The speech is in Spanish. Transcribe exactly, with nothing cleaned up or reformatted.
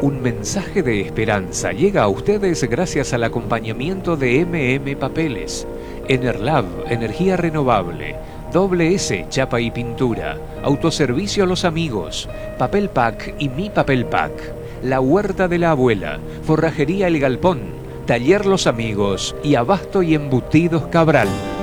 Un mensaje de esperanza llega a ustedes gracias al acompañamiento de M M Papeles, Enerlab, Energía Renovable, Doble S, Chapa y Pintura, Autoservicio Los Amigos, Papel Pack y Mi Papel Pack, La Huerta de la Abuela, Forrajería El Galpón, Taller Los Amigos y Abasto y Embutidos Cabral.